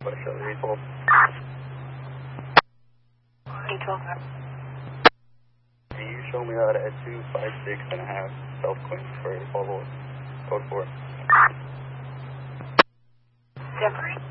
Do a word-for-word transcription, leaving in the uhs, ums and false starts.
What show the eight twelve? eight twelve. Can you show me that at two five six and a half South Queen for Volvo code four? Jeffrey?